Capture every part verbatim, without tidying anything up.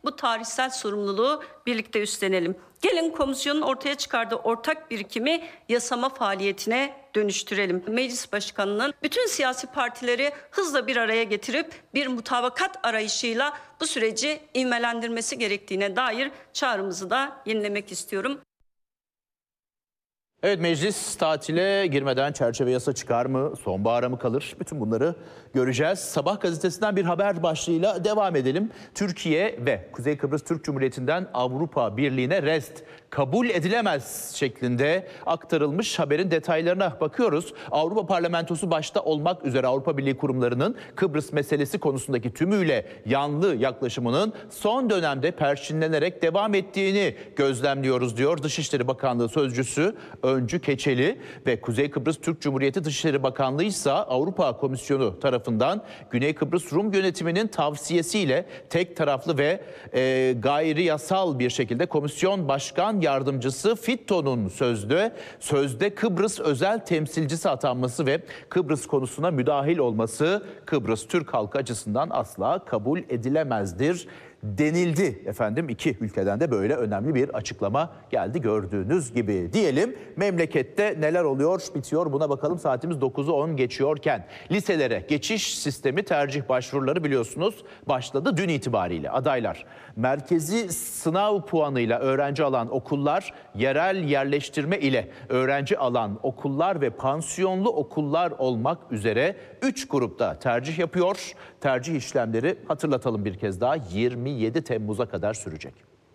bu tarihsel sorumluluğu birlikte üstlenelim. Gelin komisyonun ortaya çıkardığı ortak birikimi yasama faaliyetine dönüştürelim. Meclis Başkanı'nın bütün siyasi partileri hızla bir araya getirip bir mutabakat arayışıyla bu süreci ivmelendirmesi gerektiğine dair çağrımızı da yenilemek istiyorum. Evet, meclis tatile girmeden çerçeve yasa çıkar mı, sonbahara mı kalır? Bütün bunları göreceğiz. Sabah gazetesinden bir haber başlığıyla devam edelim. Türkiye ve Kuzey Kıbrıs Türk Cumhuriyeti'nden Avrupa Birliği'ne rest kabul edilemez şeklinde aktarılmış haberin detaylarına bakıyoruz. Avrupa Parlamentosu başta olmak üzere Avrupa Birliği kurumlarının Kıbrıs meselesi konusundaki tümüyle yanlı yaklaşımının son dönemde perçinlenerek devam ettiğini gözlemliyoruz diyor Dışişleri Bakanlığı Sözcüsü Öncü Keçeli ve Kuzey Kıbrıs Türk Cumhuriyeti Dışişleri Bakanlığı ise Avrupa Komisyonu tarafından Güney Kıbrıs Rum yönetiminin tavsiyesiyle tek taraflı ve e, gayri yasal bir şekilde Komisyon Başkan Yardımcısı Fitto'nun sözde sözde Kıbrıs özel temsilcisi atanması ve Kıbrıs konusuna müdahil olması Kıbrıs Türk halkı açısından asla kabul edilemezdir denildi efendim. İki ülkeden de böyle önemli bir açıklama geldi gördüğünüz gibi. Diyelim memlekette neler oluyor bitiyor buna bakalım. Saatimiz dokuzu on geçiyorken liselere geçiş sistemi tercih başvuruları biliyorsunuz başladı dün itibariyle. Adaylar merkezi sınav puanıyla öğrenci alan okullar, yerel yerleştirme ile öğrenci alan okullar ve pansiyonlu okullar olmak üzere üç grupta tercih yapıyor. Tercih işlemleri hatırlatalım bir kez daha yirmi yedi Temmuz'a kadar sürecek.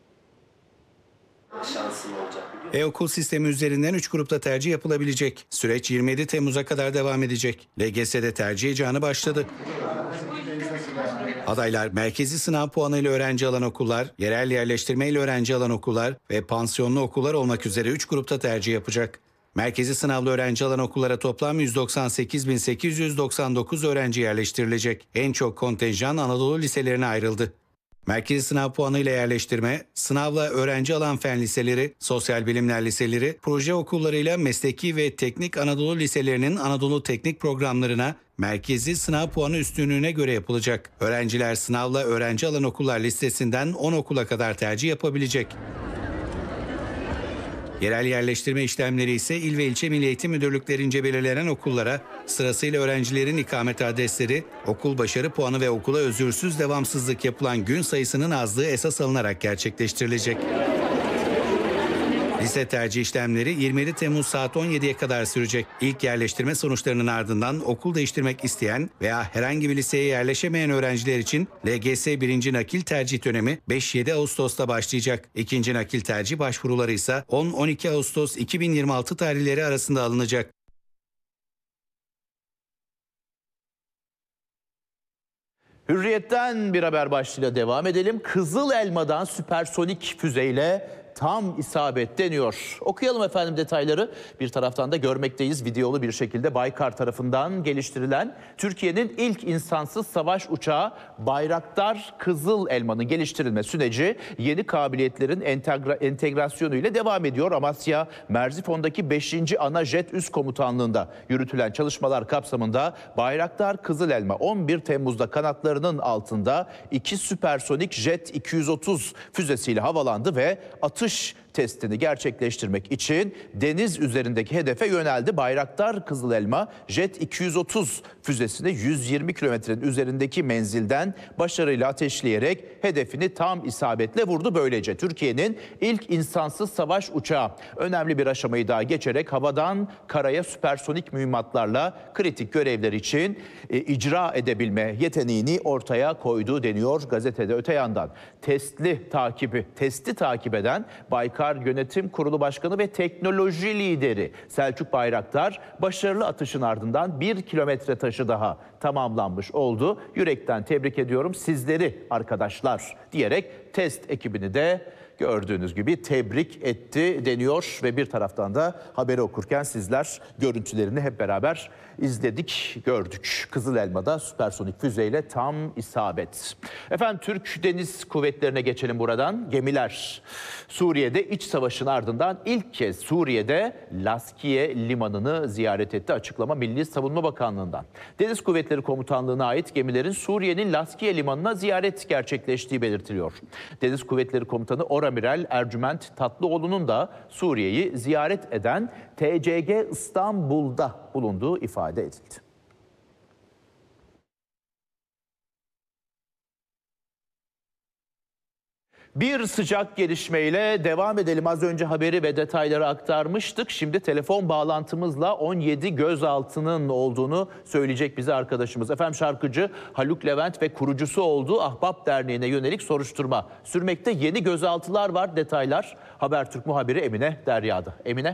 E-okul sistemi üzerinden üç grupta tercih yapılabilecek. Süreç yirmi yedi Temmuz'a kadar devam edecek. L G S'de tercih heyecanı başladı. Adaylar merkezi sınav puanıyla öğrenci alan okullar, yerel yerleştirme ile öğrenci alan okullar ve pansiyonlu okullar olmak üzere üç grupta tercih yapacak. Merkezi sınavlı öğrenci alan okullara toplam yüz doksan sekiz bin sekiz yüz doksan dokuz öğrenci yerleştirilecek. En çok kontenjan Anadolu liselerine ayrıldı. Merkezi sınav puanıyla yerleştirme, sınavla öğrenci alan fen liseleri, sosyal bilimler liseleri, proje okullarıyla mesleki ve teknik Anadolu liselerinin Anadolu teknik programlarına merkezi sınav puanı üstünlüğüne göre yapılacak. Öğrenciler sınavla öğrenci alan okullar listesinden on okula kadar tercih yapabilecek. Yerel yerleştirme işlemleri ise il ve ilçe Milli Eğitim Müdürlüklerince belirlenen okullara sırasıyla öğrencilerin ikamet adresleri, okul başarı puanı ve okula özürsüz devamsızlık yapılan gün sayısının azlığı esas alınarak gerçekleştirilecek. Lise tercih işlemleri yirmi yedi Temmuz saat on yediye kadar sürecek. İlk yerleştirme sonuçlarının ardından okul değiştirmek isteyen veya herhangi bir liseye yerleşemeyen öğrenciler için L G S birinci nakil tercih dönemi beş yedi Ağustos'ta başlayacak. İkinci nakil tercih başvuruları ise on on iki Ağustos iki bin yirmi altı tarihleri arasında alınacak. Hürriyet'ten bir haber başlığıyla devam edelim. Kızıl Elma'dan süpersonik füzeyle tam isabet deniyor. Okuyalım efendim detayları. Bir taraftan da görmekteyiz videolu bir şekilde Baykar tarafından geliştirilen Türkiye'nin ilk insansız savaş uçağı Bayraktar Kızıl Elma'nın geliştirilme süreci yeni kabiliyetlerin entegra entegrasyonu ile devam ediyor. Amasya Merzifon'daki beşinci Ana Jet Üst Komutanlığı'nda yürütülen çalışmalar kapsamında Bayraktar Kızıl Elma on bir Temmuz'da kanatlarının altında iki süpersonik Jet iki yüz otuz füzesiyle havalandı ve atış testini gerçekleştirmek için deniz üzerindeki hedefe yöneldi. Bayraktar Kızıl Elma Jet iki yüz otuz füzesini yüz yirmi kilometrenin üzerindeki menzilden başarıyla ateşleyerek hedefini tam isabetle vurdu. Böylece Türkiye'nin ilk insansız savaş uçağı önemli bir aşamayı daha geçerek havadan karaya süpersonik mühimmatlarla kritik görevler için e, icra edebilme yeteneğini ortaya koydu deniyor gazetede. Öte yandan testli takibi, testi takip eden Baykar Yönetim Kurulu Başkanı ve teknoloji lideri Selçuk Bayraktar başarılı atışın ardından bir kilometre taşı daha tamamlanmış oldu. Yürekten tebrik ediyorum sizleri arkadaşlar diyerek test ekibini de gördüğünüz gibi tebrik etti deniyor ve bir taraftan da haberi okurken sizler görüntülerini hep beraber izledik, gördük. Kızıl Elma'da süpersonik füzeyle tam isabet. Efendim Türk Deniz Kuvvetleri'ne geçelim buradan. Gemiler Suriye'de iç savaşın ardından ilk kez Suriye'de Laskiye Limanı'nı ziyaret etti. Açıklama Milli Savunma Bakanlığı'ndan. Deniz Kuvvetleri Komutanlığı'na ait gemilerin Suriye'nin Laskiye Limanı'na ziyaret gerçekleştiği belirtiliyor. Deniz Kuvvetleri Komutanı Oramiral Ercüment Tatlıoğlu'nun da Suriye'yi ziyaret eden T C G İstanbul'da bulunduğu ifade edildi. Bir sıcak gelişmeyle devam edelim. Az önce haberi ve detayları aktarmıştık. Şimdi telefon bağlantımızla on yedi gözaltının olduğunu söyleyecek bize arkadaşımız. Efendim şarkıcı Haluk Levent ve kurucusu olduğu Ahbap Derneği'ne yönelik soruşturma sürmekte. Yeni gözaltılar var. Detaylar Habertürk muhabiri Emine Derya'da. Emine.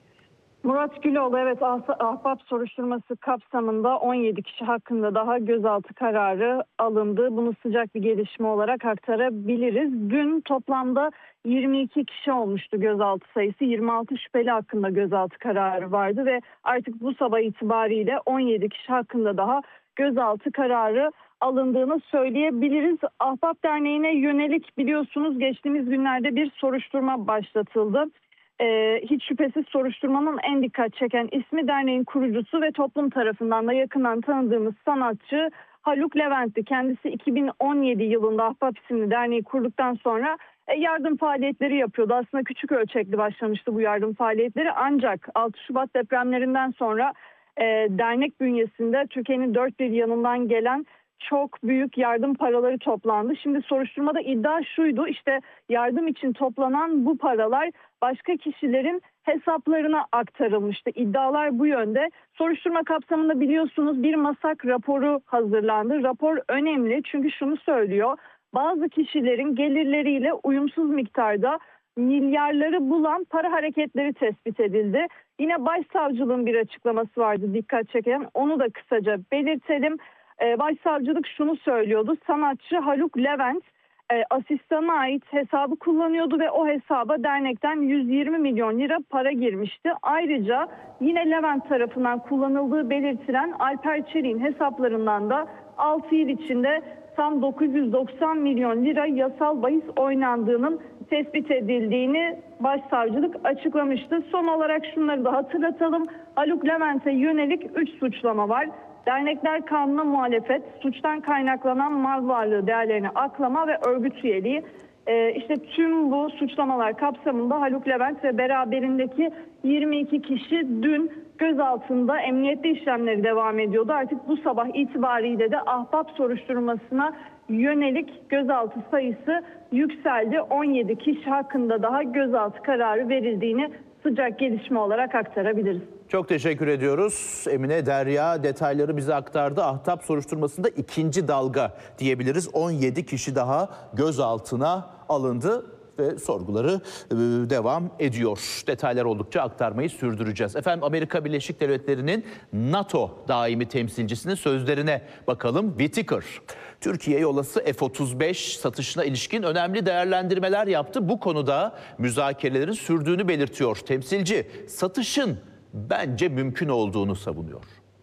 Murat Güloğlu, evet, Ahbap soruşturması kapsamında on yedi kişi hakkında daha gözaltı kararı alındı. Bunu sıcak bir gelişme olarak aktarabiliriz. Dün toplamda yirmi iki kişi olmuştu gözaltı sayısı. yirmi altı şüpheli hakkında gözaltı kararı vardı ve artık bu sabah itibariyle on yedi kişi hakkında daha gözaltı kararı alındığını söyleyebiliriz. Ahbap Derneği'ne yönelik biliyorsunuz geçtiğimiz günlerde bir soruşturma başlatıldı. Ee, hiç şüphesiz soruşturmanın en dikkat çeken ismi derneğin kurucusu ve toplum tarafından da yakından tanıdığımız sanatçı Haluk Levent'ti. Kendisi iki bin on yedi yılında Ahbap isimli derneği kurduktan sonra e, yardım faaliyetleri yapıyordu. Aslında küçük ölçekli başlamıştı bu yardım faaliyetleri, ancak altı Şubat depremlerinden sonra e, dernek bünyesinde Türkiye'nin dört bir yanından gelen çok büyük yardım paraları toplandı. Şimdi soruşturmada iddia şuydu: işte yardım için toplanan bu paralar başka kişilerin hesaplarına aktarılmıştı. İddialar bu yönde. Soruşturma kapsamında biliyorsunuz bir MASAK raporu hazırlandı. Rapor önemli çünkü şunu söylüyor: bazı kişilerin gelirleriyle uyumsuz miktarda milyarları bulan para hareketleri tespit edildi. Yine Başsavcılığın bir açıklaması vardı dikkat çeken. Onu da kısaca belirtelim. Ee, Başsavcılık şunu söylüyordu: sanatçı Haluk Levent e, asistana ait hesabı kullanıyordu ve o hesaba dernekten yüz yirmi milyon lira para girmişti. Ayrıca yine Levent tarafından kullanıldığı belirtilen Alper Çelik'in hesaplarından da altı yıl içinde tam dokuz yüz doksan milyon lira yasal bahis oynandığının tespit edildiğini Başsavcılık açıklamıştı. Son olarak şunları da hatırlatalım: Haluk Levent'e yönelik üç suçlama var. Dernekler kanununa muhalefet, suçtan kaynaklanan mal varlığı değerlerini aklama ve örgüt üyeliği. Ee, işte tüm bu suçlamalar kapsamında Haluk Levent ve beraberindeki yirmi iki kişi dün gözaltında, emniyette işlemleri devam ediyordu. Artık bu sabah itibariyle de Ahbap soruşturmasına yönelik gözaltı sayısı yükseldi. on yedi kişi hakkında daha gözaltı kararı verildiğini sıcak gelişme olarak aktarabiliriz. Çok teşekkür ediyoruz. Emine Derya detayları bize aktardı. Ahbap soruşturmasında ikinci dalga diyebiliriz. on yedi kişi daha gözaltına alındı ve sorguları e, devam ediyor. Detaylar oldukça aktarmayı sürdüreceğiz. Efendim, Amerika Birleşik Devletleri'nin NATO daimi temsilcisinin sözlerine bakalım. Whitaker, Türkiye'ye olası F otuz beş satışına ilişkin önemli değerlendirmeler yaptı. Bu konuda müzakerelerin sürdüğünü belirtiyor. Temsilci satışın bence mümkün olduğunu savunuyor.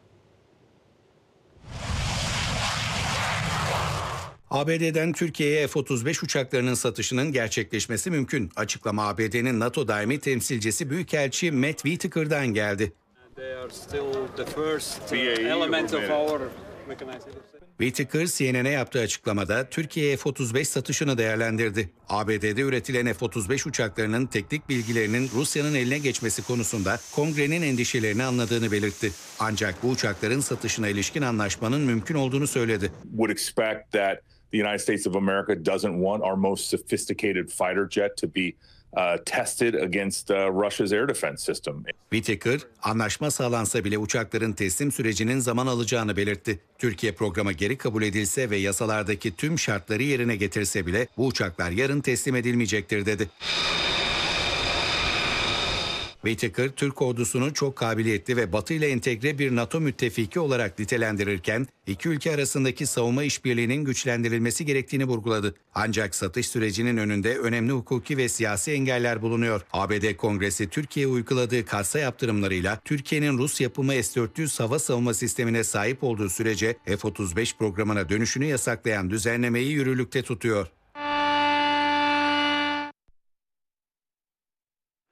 A B D'den Türkiye'ye F otuz beş uçaklarının satışının gerçekleşmesi mümkün. Açıklama A B D'nin NATO daimi temsilcisi Büyükelçi Matt Whitaker'dan geldi. Whitaker C N N'e yaptığı açıklamada Türkiye'ye F otuz beş satışını değerlendirdi. A B D'de üretilen F otuz beş uçaklarının teknik bilgilerinin Rusya'nın eline geçmesi konusunda Kongre'nin endişelerini anladığını belirtti. Ancak bu uçakların satışına ilişkin anlaşmanın mümkün olduğunu söyledi. Would expect that the United States of America doesn't want our most sophisticated fighter jet to be Uh, tested against uh, Russia's air defense system. Whitaker, anlaşma sağlansa bile uçakların teslim sürecinin zaman alacağını belirtti. Türkiye programa geri kabul edilse ve yasalardaki tüm şartları yerine getirse bile bu uçaklar yarın teslim edilmeyecektir dedi. Whitaker, Türk ordusunu çok kabiliyetli ve Batı ile entegre bir NATO müttefiki olarak nitelendirirken, iki ülke arasındaki savunma işbirliğinin güçlendirilmesi gerektiğini vurguladı. Ancak satış sürecinin önünde önemli hukuki ve siyasi engeller bulunuyor. A B D Kongresi, Türkiye'ye uyguladığı kasa yaptırımlarıyla Türkiye'nin Rus yapımı S dört yüz hava savunma sistemine sahip olduğu sürece F otuz beş programına dönüşünü yasaklayan düzenlemeyi yürürlükte tutuyor.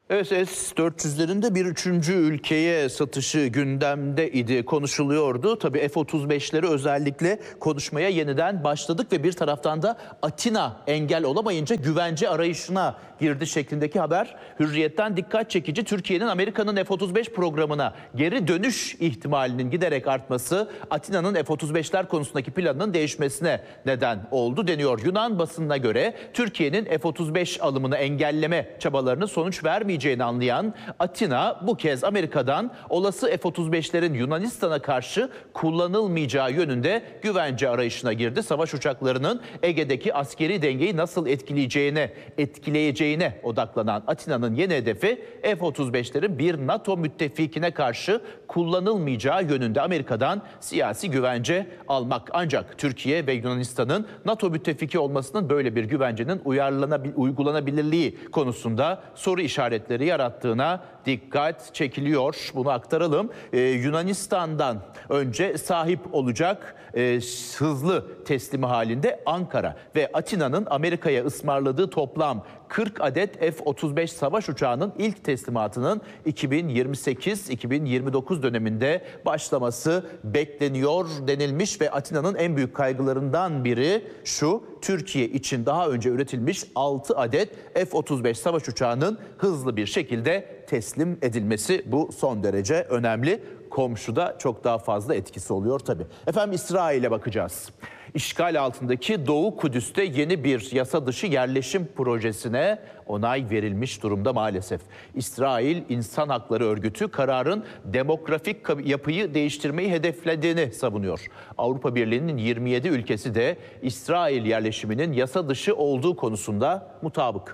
S dört yüzlerinde bir üçüncü ülkeye satışı gündemde idi, konuşuluyordu. Tabii F otuz beşleri özellikle konuşmaya yeniden başladık ve bir taraftan da Atina engel olamayınca güvence arayışına girdi şeklindeki haber Hürriyet'ten dikkat çekici. Türkiye'nin Amerika'nın F otuz beş programına geri dönüş ihtimalinin giderek artması Atina'nın F otuz beşler konusundaki planının değişmesine neden oldu deniyor. Yunan basınına göre Türkiye'nin F otuz beş alımını engelleme çabalarının sonuç vermeyeceğini anlayan Atina bu kez Amerika'dan olası F otuz beşlerin Yunanistan'a karşı kullanılmayacağı yönünde güvence arayışına girdi. Savaş uçaklarının Ege'deki askeri dengeyi nasıl etkileyeceğine, etkileyeceğine odaklanan Atina'nın yeni hedefi F otuz beşlerin bir NATO müttefikine karşı kullanılmayacağı yönünde Amerika'dan siyasi güvence almak. Ancak Türkiye ve Yunanistan'ın NATO müttefiki olmasının böyle bir güvencenin uygulanabilirliği konusunda soru işaretleri yarattığına dikkat çekiliyor. Bunu aktaralım. Ee, Yunanistan'dan önce sahip olacak e, hızlı teslimi halinde Ankara ve Atina'nın Amerika'ya ısmarladığı toplam kırk adet F otuz beş savaş uçağının ilk teslimatının iki bin yirmi sekiz iki bin yirmi dokuz döneminde başlaması bekleniyor denilmiş ve Atina'nın en büyük kaygılarından biri şu: Türkiye için daha önce üretilmiş altı adet F otuz beş savaş uçağının hızlı bir şekilde teslim edilmesi. Bu son derece önemli. Komşuda çok daha fazla etkisi oluyor tabii. Efendim, İsrail'e bakacağız. İşgal altındaki Doğu Kudüs'te yeni bir yasa dışı yerleşim projesine onay verilmiş durumda maalesef. İsrail İnsan Hakları Örgütü kararın demografik yapıyı değiştirmeyi hedeflediğini savunuyor. Avrupa Birliği'nin yirmi yedi ülkesi de İsrail yerleşiminin yasa dışı olduğu konusunda mutabık.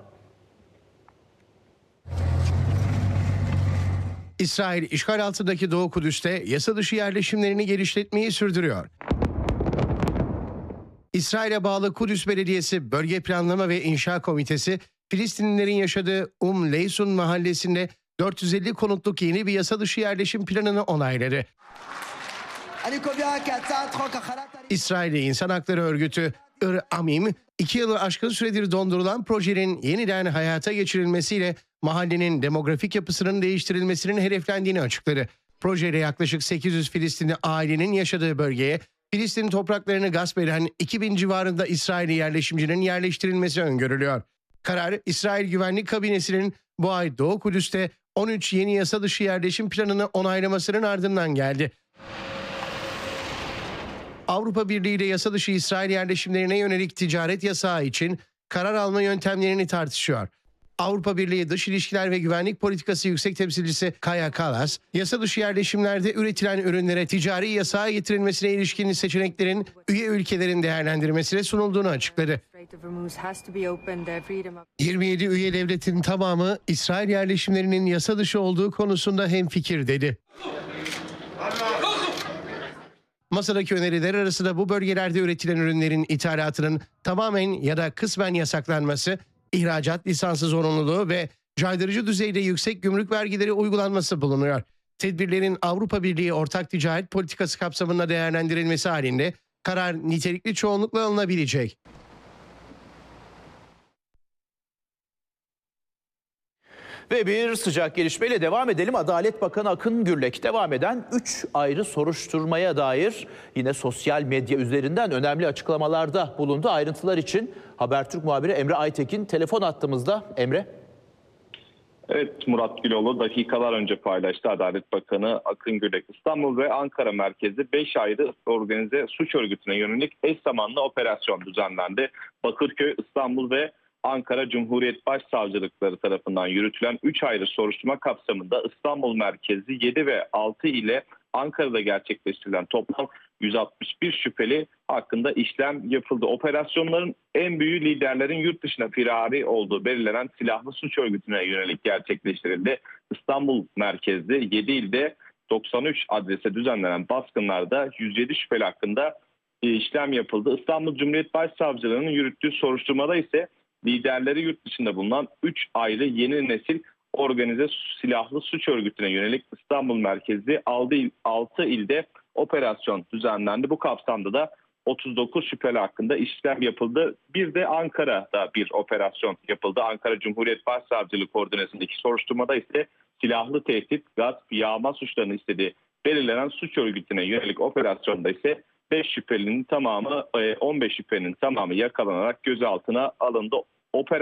İsrail işgal altındaki Doğu Kudüs'te yasa dışı yerleşimlerini genişletmeyi sürdürüyor. İsrail'e bağlı Kudüs Belediyesi Bölge Planlama ve İnşa Komitesi, Filistinlilerin yaşadığı Um Leysun mahallesinde dört yüz elli konutluk yeni bir yasa dışı yerleşim planını onayladı. İsrail'de İnsan Hakları Örgütü Ir Amim, iki yılı aşkın süredir dondurulan projenin yeniden hayata geçirilmesiyle mahallenin demografik yapısının değiştirilmesinin hedeflendiğini açıkladı. Projeyle yaklaşık sekiz yüz Filistinli ailenin yaşadığı bölgeye Filistin topraklarını gasp eden iki bin civarında İsrailli yerleşimcinin yerleştirilmesi öngörülüyor. Karar, İsrail Güvenlik Kabinesi'nin bu ay Doğu Kudüs'te on üç yeni yasa dışı yerleşim planını onaylamasının ardından geldi. Avrupa Birliği ile yasa dışı İsrail yerleşimlerine yönelik ticaret yasağı için karar alma yöntemlerini tartışıyor. Avrupa Birliği Dış İlişkiler ve Güvenlik Politikası Yüksek Temsilcisi Kaja Kallas, yasa dışı yerleşimlerde üretilen ürünlere ticari yasağa getirilmesine ilişkin seçeneklerin üye ülkelerin değerlendirmesine sunulduğunu açıkladı. yirmi yedi üye devletin tamamı İsrail yerleşimlerinin yasa dışı olduğu konusunda hemfikir dedi. Masadaki öneriler arasında bu bölgelerde üretilen ürünlerin ithalatının tamamen ya da kısmen yasaklanması, ihracat lisansı zorunluluğu ve caydırıcı düzeyde yüksek gümrük vergileri uygulanması bulunuyor. Tedbirlerin Avrupa Birliği ortak ticaret politikası kapsamında değerlendirilmesi halinde karar nitelikli çoğunlukla alınabilecek. Ve bir sıcak gelişmeyle devam edelim. Adalet Bakanı Akın Gürlek devam eden üç ayrı soruşturmaya dair yine sosyal medya üzerinden önemli açıklamalarda bulundu. Ayrıntılar için Habertürk muhabiri Emre Aytekin telefon attığımızda. Emre. Evet, Murat Güloğlu dakikalar önce paylaştı. Adalet Bakanı Akın Gürlek, İstanbul ve Ankara merkezli beş ayrı organize suç örgütüne yönelik eş zamanlı operasyon düzenlendi. Bakırköy, İstanbul ve Ankara Cumhuriyet Başsavcılıkları tarafından yürütülen üç ayrı soruşturma kapsamında İstanbul merkezli yedi ve altı ile Ankara'da gerçekleştirilen toplam yüz altmış bir şüpheli hakkında işlem yapıldı. Operasyonların en büyüğü liderlerin yurt dışına firari olduğu belirlenen silahlı suç örgütüne yönelik gerçekleştirildi. İstanbul merkezli yedi ilde doksan üç adrese düzenlenen baskınlarda yüz yedi şüpheli hakkında işlem yapıldı. İstanbul Cumhuriyet Başsavcılığı'nın yürüttüğü soruşturmada ise liderleri yurt dışında bulunan üç ayrı yeni nesil organize silahlı suç örgütüne yönelik İstanbul merkezli altı ilde operasyon düzenlendi. Bu kapsamda da otuz dokuz şüpheli hakkında işlem yapıldı. Bir de Ankara'da bir operasyon yapıldı. Ankara Cumhuriyet Başsavcılığı koordinesindeki soruşturmada ise silahlı tehdit, gasp, yağma suçlarını istediği belirlenen suç örgütüne yönelik operasyonda ise beş şüphelinin tamamı, on beş şüphelinin tamamı yakalanarak gözaltına alındı. Operasyon